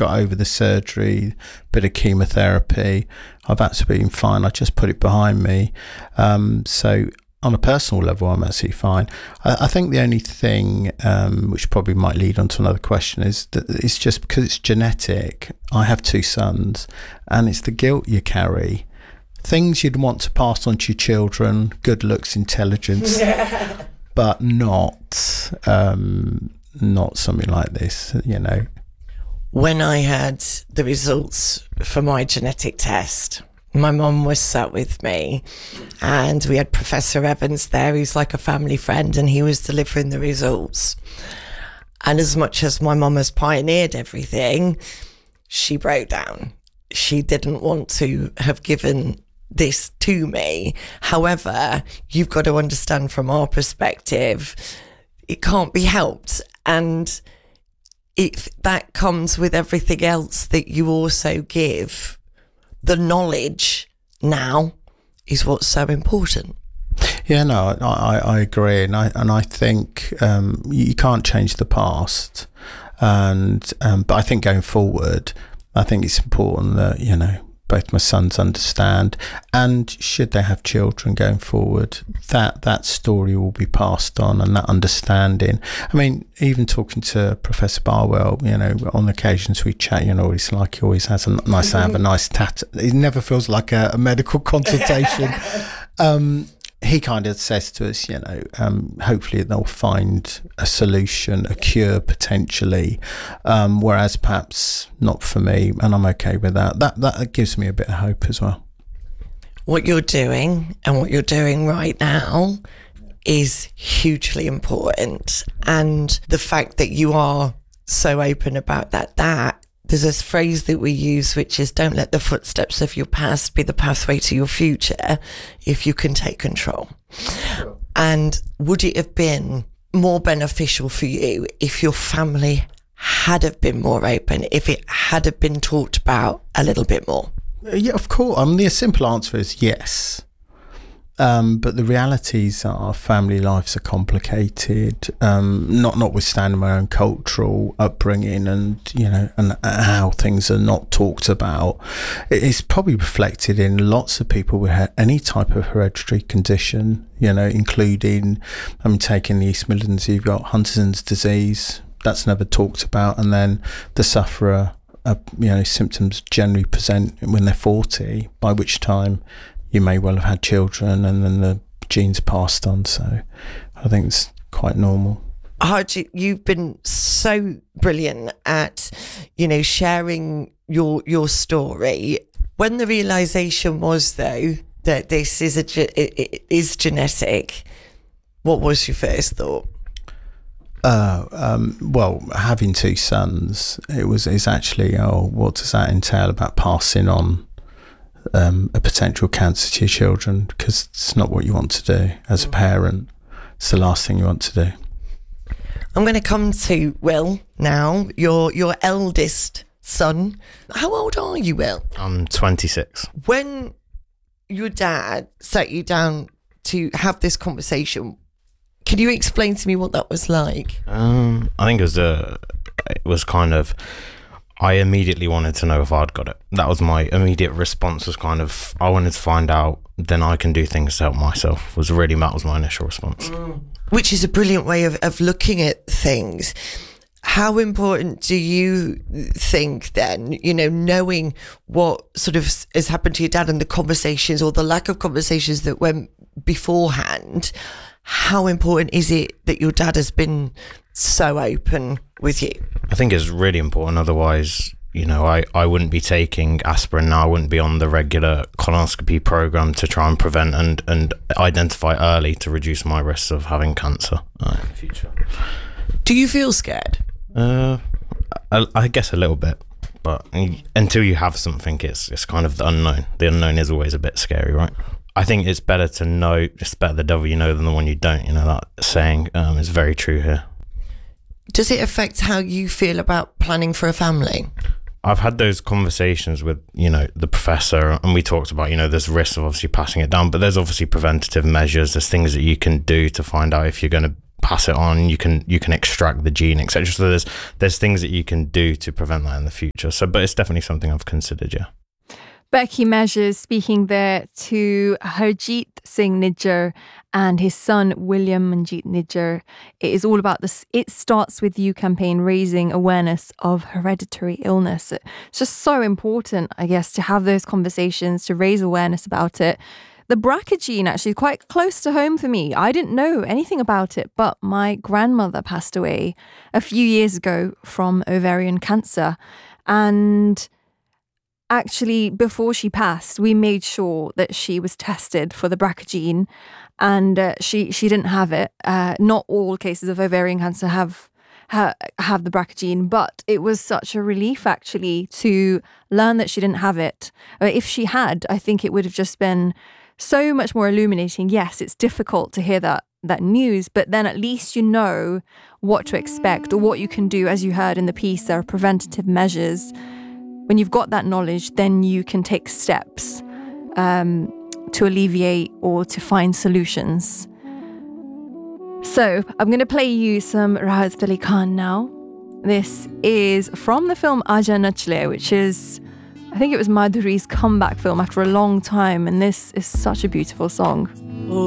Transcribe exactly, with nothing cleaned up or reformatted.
got over the surgery, bit of chemotherapy. I've absolutely been fine. I just put it behind me. Um, so on a personal level, I'm absolutely fine. I, I think the only thing, um, which probably might lead on to another question, is that it's just because it's genetic. I have two sons, and it's the guilt you carry. Things you'd want to pass on to your children, good looks, intelligence, yeah. but not um, not something like this, you know. When I had the results for my genetic test, my mum was sat with me, and we had Professor Evans there, who's like a family friend, and he was delivering the results. And as much as my mum has pioneered everything, she broke down. She didn't want to have given this to me. However, you've got to understand from our perspective, it can't be helped. And if that comes with everything else that you also give, the knowledge now is what's so important. Yeah, no, I, I agree. And I, and I think um, you can't change the past. And, um, but I think going forward, I think it's important that, you know, both my sons understand, and should they have children going forward, that that story will be passed on, and that understanding. I mean, even talking to Professor Barwell, you know, on occasions we chat, you know, he's like, he always has a nice to have a nice tat. It never feels like a, a medical consultation. um, he kind of says to us, you know, um, hopefully they'll find a solution, a cure potentially, um, whereas perhaps not for me, and I'm okay with that. That that gives me a bit of hope as well. What you're doing and what you're doing right now is hugely important, and the fact that you are so open about that, that there's this phrase that we use, which is, don't let the footsteps of your past be the pathway to your future if you can take control. Sure. And would it have been more beneficial for you if your family had have been more open, if it had have been talked about a little bit more? Yeah, of course. I mean, the simple answer is yes. Um, but the realities are family lives are complicated, um, not notwithstanding my own cultural upbringing and, you know, and how things are not talked about. It's probably reflected in lots of people with any type of hereditary condition, you know, including, I mean, taking the East Midlands, you've got Huntington's disease, that's never talked about. And then the sufferer, uh, you know, symptoms generally present when they're forty, by which time you may well have had children, and then the genes passed on. So I think it's quite normal. Harji, you've been so brilliant at, you know, sharing your your story. When the realization was, though, that this is a ge- it is genetic, what was your first thought? Uh, um, well, having two sons, it was it's actually, oh, what does that entail about passing on Um, a potential cancer to your children? Because it's not what you want to do as a parent. It's the last thing you want to do. I'm going to come to Will now, your your eldest son. How old are you, Will? I'm twenty-six. When your dad sat you down to have this conversation, can you explain to me what that was like? Um, I think it was a, it was kind of, I immediately wanted to know if I'd got it. That was my immediate response, was kind of, I wanted to find out, then I can do things to help myself, was really, that was my initial response. Mm. Which is a brilliant way of, of looking at things. How important do you think then, you know, knowing what sort of has happened to your dad and the conversations or the lack of conversations that went beforehand, how important is it that your dad has been so open with you? I think it's really important. Otherwise, you know, I, I wouldn't be taking aspirin now. I wouldn't be on the regular colonoscopy program to try and prevent and, and identify early to reduce my risks of having cancer uh, in the future. Do you feel scared? Uh, I, I guess a little bit, but until you have something, it's it's kind of the unknown. The unknown is always a bit scary, right? I think it's better to know, it's better the devil you know than the one you don't. You know, that saying um, is very true here. Does it affect how you feel about planning for a family? I've had those conversations with, you know, the professor, and we talked about, you know, there's risks of obviously passing it down, but there's obviously preventative measures. There's things that you can do to find out if you're going to pass it on. You can you can extract the gene, et cetera. So there's there's things that you can do to prevent that in the future. So, but it's definitely something I've considered. Yeah. Becky Measures speaking there to Harjeet Singh Nijjar and his son William Manjeet Nijjar. It is all about this It Starts With You campaign, raising awareness of hereditary illness. It's just so important, I guess, to have those conversations, to raise awareness about it. The B R C A gene actually is quite close to home for me. I didn't know anything about it, but my grandmother passed away a few years ago from ovarian cancer. And actually, before she passed, we made sure that she was tested for the B R C A gene, and uh, she she didn't have it. Uh, not all cases of ovarian cancer have ha, have the B R C A gene, but it was such a relief actually to learn that she didn't have it. Uh, if she had, I think it would have just been so much more illuminating. Yes, it's difficult to hear that that news, but then at least you know what to expect or what you can do. As you heard in the piece, there are preventative measures. When you've got that knowledge, then you can take steps um, to alleviate or to find solutions. So I'm going to play you some Rahat Fateh Ali Khan now. This is from the film Aaja Nach Le, which is, I think it was Madhuri's comeback film after a long time, and this is such a beautiful song.